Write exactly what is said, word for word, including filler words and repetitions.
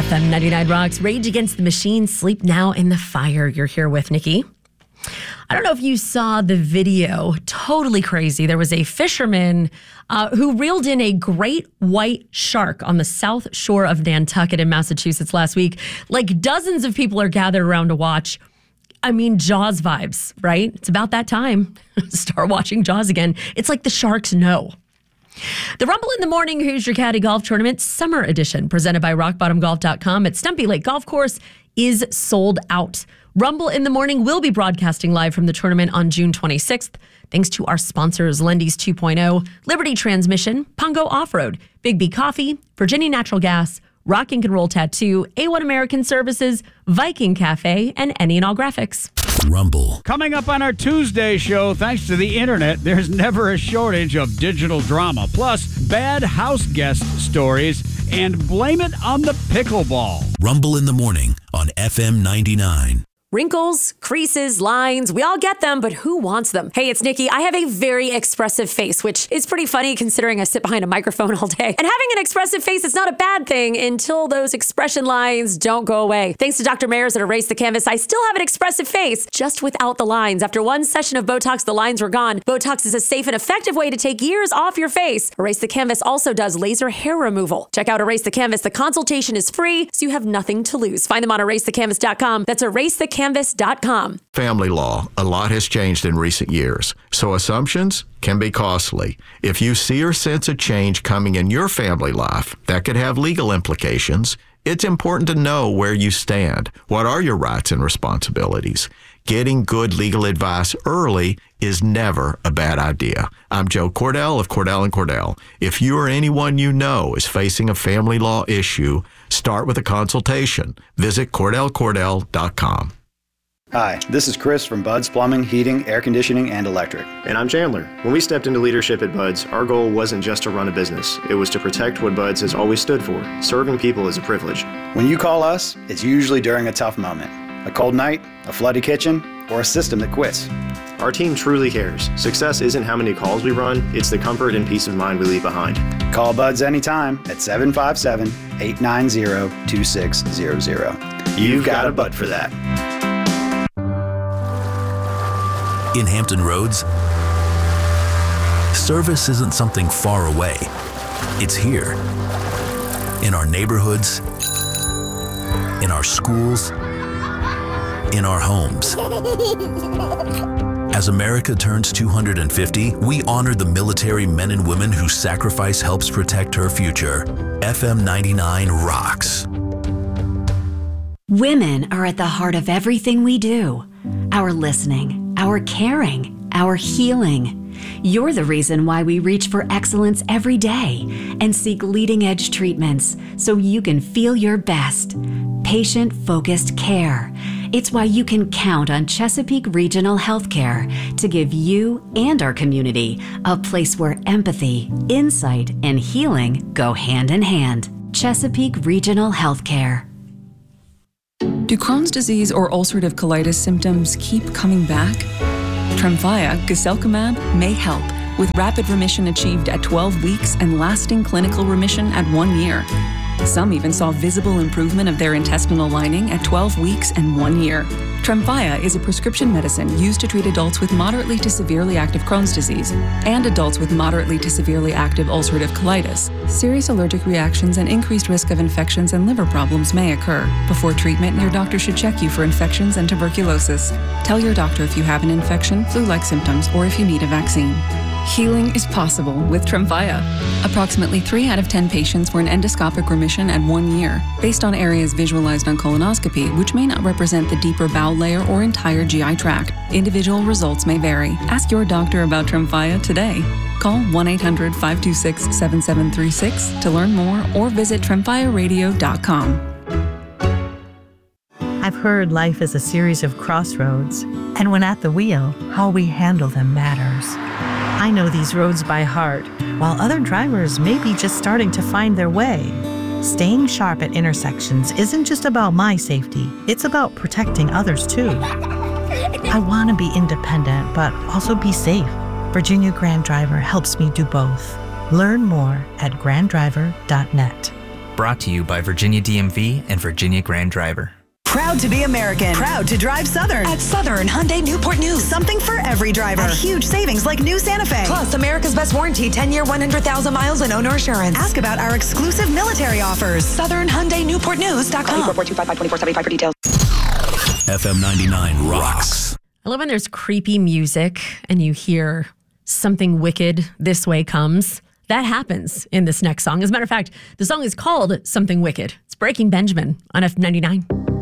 F M ninety-nine Rocks, Rage Against the Machine, Sleep Now in the Fire. You're here with Nikki. I don't know if you saw the video. Totally crazy. There was a fisherman uh, who reeled in a great white shark on the south shore of Nantucket in Massachusetts last week. Like dozens of people are gathered around to watch. I mean, Jaws vibes, right? It's about that time. Start watching Jaws again. It's like the sharks know. The Rumble in the Morning, Here's Your Caddy Golf Tournament Summer Edition, presented by rock bottom golf dot com at Stumpy Lake Golf Course, is sold out. Rumble in the Morning will be broadcasting live from the tournament on June twenty-sixth, thanks to our sponsors Lendy's two point oh, Liberty Transmission, Pungo Off-Road, Big B Coffee, Virginia Natural Gas, Rock Ink and Roll Tattoo, A one American Services, Viking Cafe, and Any and All Graphics. Rumble. Coming up on our Tuesday show, thanks to the internet, there's never a shortage of digital drama. Plus, bad house guest stories, and blame it on the pickleball. Rumble in the Morning on F M ninety-nine. Wrinkles, creases, lines, we all get them, but who wants them? Hey, it's Nikki. I have a very expressive face, which is pretty funny considering I sit behind a microphone all day. And having an expressive face is not a bad thing until those expression lines don't go away. Thanks to Doctor Mayers at Erase the Canvas, I still have an expressive face, just without the lines. After one session of Botox, the lines were gone. Botox is a safe and effective way to take years off your face. Erase the Canvas also does laser hair removal. Check out Erase the Canvas. The consultation is free, so you have nothing to lose. Find them on erase the canvas dot com. That's erase the canvas dot com. Family law, a lot has changed in recent years, so assumptions can be costly. If you see or sense a change coming in your family life that could have legal implications, it's important to know where you stand. What are your rights and responsibilities? Getting good legal advice early is never a bad idea. I'm Joe Cordell of Cordell and Cordell. If you or anyone you know is facing a family law issue, start with a consultation. Visit cordell cordell dot com. Hi, this is Chris from Bud's Plumbing, Heating, Air Conditioning, and Electric. And I'm Chandler. When we stepped into leadership at Bud's, our goal wasn't just to run a business. It was to protect what Bud's has always stood for. Serving people is a privilege. When you call us, it's usually during a tough moment. A cold night, a flooded kitchen, or a system that quits. Our team truly cares. Success isn't how many calls we run, it's the comfort and peace of mind we leave behind. Call Bud's anytime at seven five seven, eight nine zero, two six zero zero. You've got a Bud for that. In Hampton Roads, service isn't something far away. It's here. In our neighborhoods, in our schools, in our homes. As America turns two hundred fifty, we honor the military men and women whose sacrifice helps protect her future. F M ninety-nine rocks. Women are at the heart of everything we do. Our listening, our caring, our healing. You're the reason why we reach for excellence every day and seek leading-edge treatments so you can feel your best. Patient-focused care. It's why you can count on Chesapeake Regional Healthcare to give you and our community a place where empathy, insight, and healing go hand in hand. Chesapeake Regional Healthcare. Do Crohn's disease or ulcerative colitis symptoms keep coming back? Tremfya, guselkumab, may help, with rapid remission achieved at twelve weeks and lasting clinical remission at one year. Some even saw visible improvement of their intestinal lining at twelve weeks and one year. Tremfya is a prescription medicine used to treat adults with moderately to severely active Crohn's disease and adults with moderately to severely active ulcerative colitis. Serious allergic reactions and increased risk of infections and liver problems may occur. Before treatment, your doctor should check you for infections and tuberculosis. Tell your doctor if you have an infection, flu-like symptoms, or if you need a vaccine. Healing is possible with Tremfya. Approximately three out of ten patients were in endoscopic remission at one year, based on areas visualized on colonoscopy, which may not represent the deeper bowel layer or entire G I tract. Individual results may vary. Ask your doctor about Tremfya today. Call one eight hundred, five two six, seven seven three six to learn more or visit tremfya radio dot com. I've heard life is a series of crossroads, and when at the wheel, how we handle them matters. I know these roads by heart, while other drivers may be just starting to find their way. Staying sharp at intersections isn't just about my safety, it's about protecting others too. I want to be independent, but also be safe. Virginia Grand Driver helps me do both. Learn more at grand driver dot net. Brought to you by Virginia D M V and Virginia Grand Driver. Proud to be American. Proud to drive Southern. At Southern Hyundai Newport News. Something for every driver. At huge savings like new Santa Fe. Plus, America's best warranty, ten-year, one hundred thousand miles and owner assurance. Ask about our exclusive military offers. Southern Hyundai Newport News dot com. four two five five, two four seven five for details. F M ninety-nine rocks. I love when there's creepy music and you hear something wicked this way comes. That happens in this next song. As a matter of fact, the song is called Something Wicked. It's Breaking Benjamin on F M ninety-nine.